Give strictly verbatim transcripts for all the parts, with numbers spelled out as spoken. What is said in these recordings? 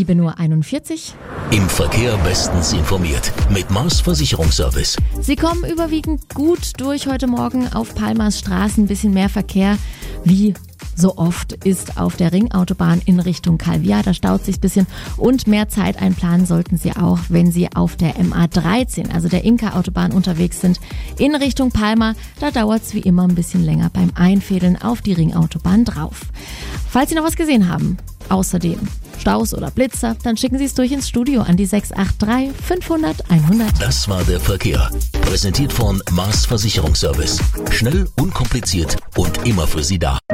sieben Uhr einundvierzig. Im Verkehr bestens informiert mit Mars Versicherungsservice. Sie kommen überwiegend gut durch heute Morgen auf Palmas Straßen. Ein bisschen mehr Verkehr wie so oft ist auf der Ringautobahn in Richtung Calvia. Da staut sich ein bisschen und mehr Zeit einplanen sollten Sie auch, wenn Sie auf der M A dreizehn, also der Inka-Autobahn unterwegs sind, in Richtung Palma. Da dauert es wie immer ein bisschen länger beim Einfädeln auf die Ringautobahn drauf. Falls Sie noch was gesehen haben, außerdem Staus oder Blitzer, dann schicken Sie es durch ins Studio an die sechs acht drei fünfhundert hundert. Das war der Verkehr. Präsentiert von Mars Versicherungsservice. Schnell, unkompliziert und immer für Sie da.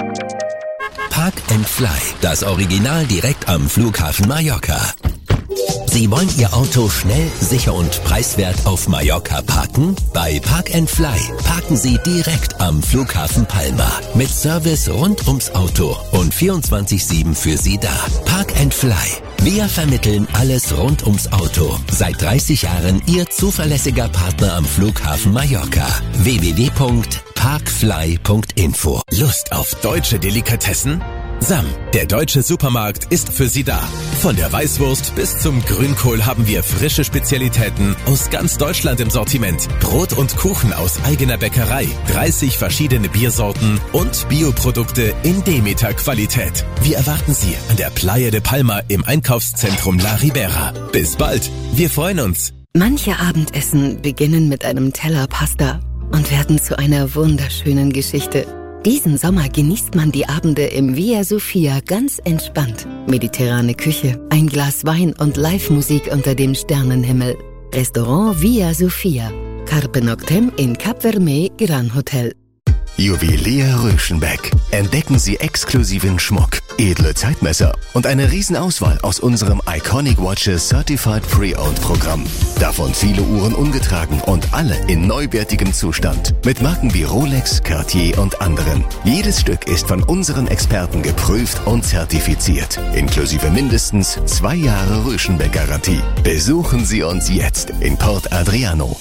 Park and Fly, das Original direkt am Flughafen Mallorca. Sie wollen Ihr Auto schnell, sicher und preiswert auf Mallorca parken? Bei Park and Fly parken Sie direkt am Flughafen Palma. Mit Service rund ums Auto und vierundzwanzig sieben für Sie da. Park and Fly. Wir vermitteln alles rund ums Auto. Seit dreißig Jahren Ihr zuverlässiger Partner am Flughafen Mallorca. w w w punkt parkfly punkt info. Lust auf deutsche Delikatessen? Sam, der deutsche Supermarkt, ist für Sie da. Von der Weißwurst bis zum Grünkohl haben wir frische Spezialitäten aus ganz Deutschland im Sortiment. Brot und Kuchen aus eigener Bäckerei, dreißig verschiedene Biersorten und Bioprodukte in Demeter-Qualität. Wir erwarten Sie an der Playa de Palma im Einkaufszentrum La Ribera. Bis bald, wir freuen uns. Manche Abendessen beginnen mit einem Teller Pasta und werden zu einer wunderschönen Geschichte. Diesen Sommer genießt man die Abende im Via Sofia ganz entspannt. Mediterrane Küche, ein Glas Wein und Live-Musik unter dem Sternenhimmel. Restaurant Via Sofia. Carpe Noctem in Cap Vermey Gran Hotel. Juwelier Röschenbeck. Entdecken Sie exklusiven Schmuck, edle Zeitmesser und eine Riesenauswahl aus unserem Iconic Watches Certified Pre-Owned Programm. Davon viele Uhren ungetragen und alle in neuwertigem Zustand. Mit Marken wie Rolex, Cartier und anderen. Jedes Stück ist von unseren Experten geprüft und zertifiziert. Inklusive mindestens zwei Jahre Röschenbeck-Garantie. Besuchen Sie uns jetzt in Port Adriano.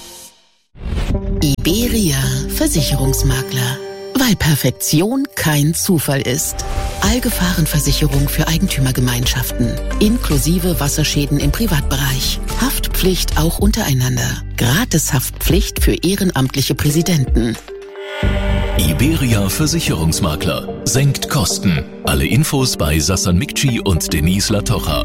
Iberia Versicherungsmakler. Weil Perfektion kein Zufall ist. Allgefahrenversicherung für Eigentümergemeinschaften. Inklusive Wasserschäden im Privatbereich. Haftpflicht auch untereinander. Gratis Haftpflicht für ehrenamtliche Präsidenten. Iberia Versicherungsmakler. Senkt Kosten. Alle Infos bei Sassan Mikci und Denise Latocha.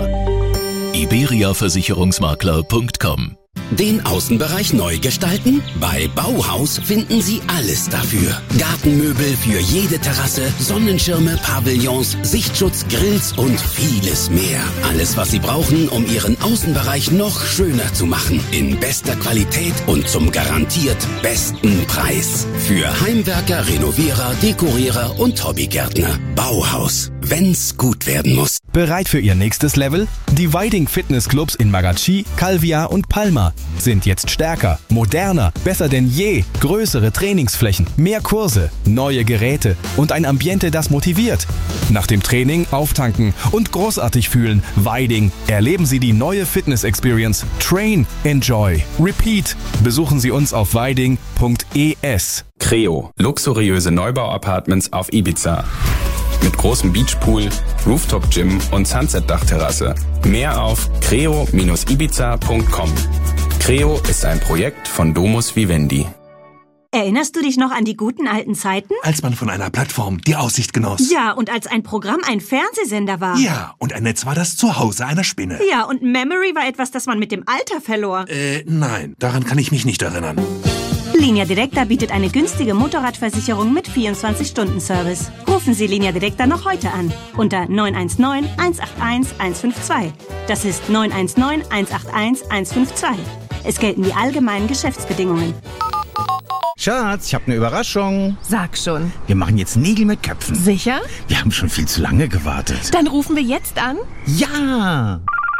iberia versicherungsmakler punkt com. Den Außenbereich neu gestalten? Bei Bauhaus finden Sie alles dafür. Gartenmöbel für jede Terrasse, Sonnenschirme, Pavillons, Sichtschutz, Grills und vieles mehr. Alles, was Sie brauchen, um Ihren Außenbereich noch schöner zu machen. In bester Qualität und zum garantiert besten Preis. Für Heimwerker, Renovierer, Dekorierer und Hobbygärtner. Bauhaus. Wenn's gut werden muss. Bereit für Ihr nächstes Level? Die Weiding Fitnessclubs in Magachi, Calvia und Palma sind jetzt stärker, moderner, besser denn je. Größere Trainingsflächen, mehr Kurse, neue Geräte und ein Ambiente, das motiviert. Nach dem Training auftanken und großartig fühlen. Weiding. Erleben Sie die neue Fitness-Experience. Train, enjoy, repeat. Besuchen Sie uns auf weiding punkt e s. Creo. Luxuriöse Neubau-Apartments auf Ibiza. Mit großem Beachpool, Rooftop-Gym und Sunset-Dachterrasse. Mehr auf creo Bindestrich ibiza punkt com. Creo ist ein Projekt von Domus Vivendi. Erinnerst du dich noch an die guten alten Zeiten? Als man von einer Plattform die Aussicht genoss. Ja, und als ein Programm ein Fernsehsender war. Ja, und ein Netz war das Zuhause einer Spinne. Ja, und Memory war etwas, das man mit dem Alter verlor. Äh, nein, daran kann ich mich nicht erinnern. Linea Directa bietet eine günstige Motorradversicherung mit vierundzwanzig Stunden Service. Rufen Sie Linea Directa noch heute an. Unter neun eins neun, eins acht eins, eins fünf zwei. Das ist neun eins neun, eins acht eins, eins fünf zwei. Es gelten die allgemeinen Geschäftsbedingungen. Schatz, ich habe eine Überraschung. Sag schon. Wir machen jetzt Nägel mit Köpfen. Sicher? Wir haben schon viel zu lange gewartet. Dann rufen wir jetzt an. Ja!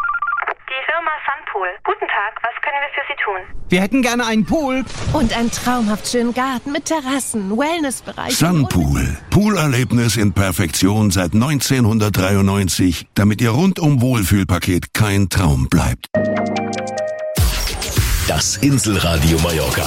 Die Firma Sunpool. Guten Tag, was können wir für Sie tun? Wir hätten gerne einen Pool. Und einen traumhaft schönen Garten mit Terrassen, Wellnessbereich. Sunpool. Poolerlebnis in Perfektion seit neunzehnhundertdreiundneunzig, damit Ihr rundum Wohlfühlpaket kein Traum bleibt. Das Inselradio Mallorca.